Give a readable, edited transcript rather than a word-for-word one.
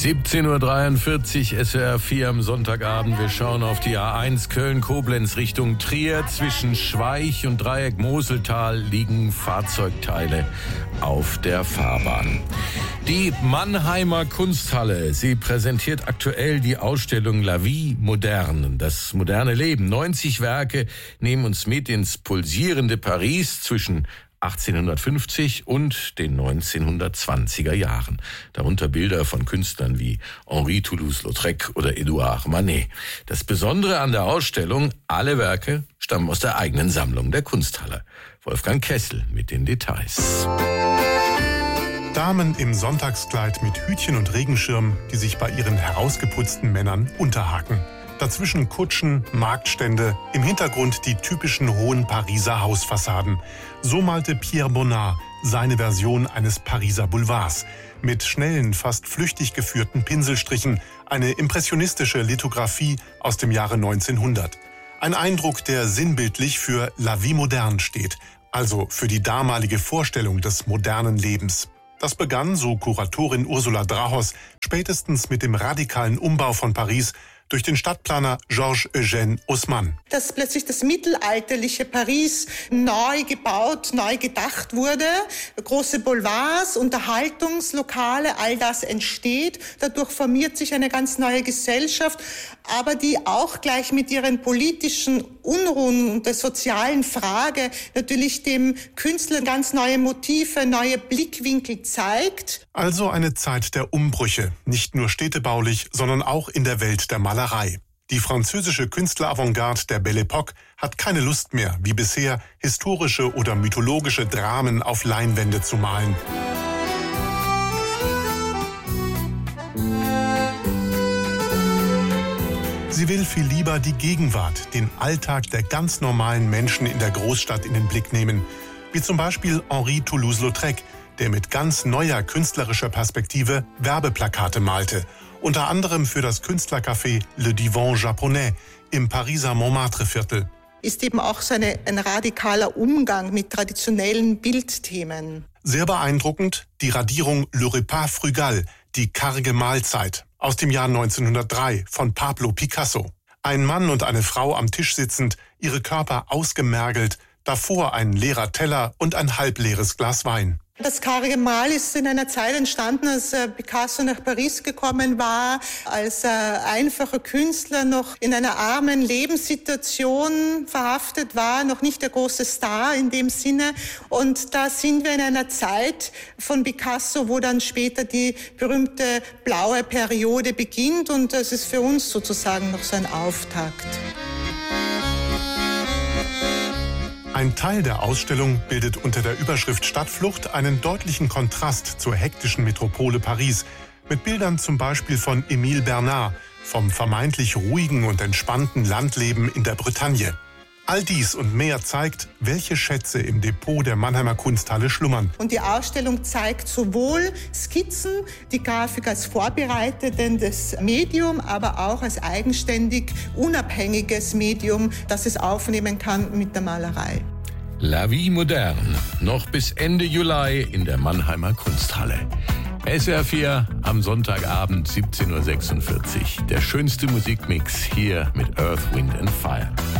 17:43 Uhr, SWR 4 am Sonntagabend. Wir schauen auf die A1 Köln-Koblenz Richtung Trier. Zwischen Schweich und Dreieck Moseltal liegen Fahrzeugteile auf der Fahrbahn. Die Mannheimer Kunsthalle, sie präsentiert aktuell die Ausstellung La Vie Moderne, das moderne Leben. 90 Werke nehmen uns mit ins pulsierende Paris zwischen 1850 und den 1920er Jahren. Darunter Bilder von Künstlern wie Henri Toulouse-Lautrec oder Edouard Manet. Das Besondere an der Ausstellung, alle Werke stammen aus der eigenen Sammlung der Kunsthalle. Wolfgang Kessel mit den Details. Damen im Sonntagskleid mit Hütchen und Regenschirm, die sich bei ihren herausgeputzten Männern unterhaken. Dazwischen Kutschen, Marktstände, im Hintergrund die typischen hohen Pariser Hausfassaden. So malte Pierre Bonnat seine Version eines Pariser Boulevards. Mit schnellen, fast flüchtig geführten Pinselstrichen, eine impressionistische Lithografie aus dem Jahre 1900. Ein Eindruck, der sinnbildlich für La Vie Moderne steht, also für die damalige Vorstellung des modernen Lebens. Das begann, so Kuratorin Ursula Drahos, spätestens mit dem radikalen Umbau von Paris durch den Stadtplaner Georges-Eugène Haussmann. Dass plötzlich das mittelalterliche Paris neu gebaut, neu gedacht wurde, große Boulevards, Unterhaltungslokale, all das entsteht. Dadurch formiert sich eine ganz neue Gesellschaft, aber die auch gleich mit ihren politischen Unruhen und der sozialen Frage natürlich dem Künstler ganz neue Motive, neue Blickwinkel zeigt. Also eine Zeit der Umbrüche, nicht nur städtebaulich, sondern auch in der Welt der Malerei. Die französische Künstleravantgarde der Belle Époque hat keine Lust mehr, wie bisher, historische oder mythologische Dramen auf Leinwände zu malen. Sie will viel lieber die Gegenwart, den Alltag der ganz normalen Menschen in der Großstadt in den Blick nehmen. Wie zum Beispiel Henri Toulouse-Lautrec, der mit ganz neuer künstlerischer Perspektive Werbeplakate malte. Unter anderem für das Künstlercafé Le Divan Japonais im Pariser Montmartre-Viertel. Ist eben auch so ein radikaler Umgang mit traditionellen Bildthemen. Sehr beeindruckend die Radierung Le Repas Frugal, die karge Mahlzeit, aus dem Jahr 1903 von Pablo Picasso. Ein Mann und eine Frau am Tisch sitzend, ihre Körper ausgemergelt, davor ein leerer Teller und ein halbleeres Glas Wein. Das karge Mahl ist in einer Zeit entstanden, als Picasso nach Paris gekommen war, als einfacher Künstler noch in einer armen Lebenssituation verhaftet war, noch nicht der große Star in dem Sinne. Und da sind wir in einer Zeit von Picasso, wo dann später die berühmte blaue Periode beginnt. Und das ist für uns sozusagen noch so ein Auftakt. Ein Teil der Ausstellung bildet unter der Überschrift Stadtflucht einen deutlichen Kontrast zur hektischen Metropole Paris, mit Bildern zum Beispiel von Émile Bernard, vom vermeintlich ruhigen und entspannten Landleben in der Bretagne. All dies und mehr zeigt, welche Schätze im Depot der Mannheimer Kunsthalle schlummern. Und die Ausstellung zeigt sowohl Skizzen, die Grafik als vorbereitendes Medium, aber auch als eigenständig unabhängiges Medium, das es aufnehmen kann mit der Malerei. La Vie Moderne, noch bis Ende Juli in der Mannheimer Kunsthalle. SWR 4 am Sonntagabend 17:46 Uhr. Der schönste Musikmix hier mit Earth, Wind and Fire.